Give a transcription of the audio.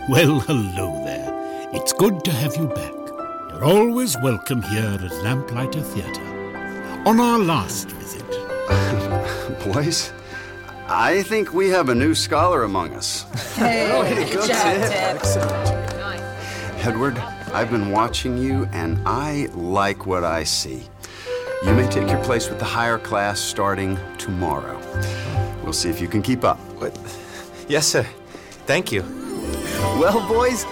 Well, hello there. It's good to have you back. You're always welcome here at Lamplighter Theatre. On our last visit... Boys, I think we have a new scholar among us. Hey, good job, Ted. Edward, I've been watching you, and I like what I see. You may take your place with the higher class starting tomorrow. We'll see if you can keep up. Yes, sir. Thank you. Well, boys,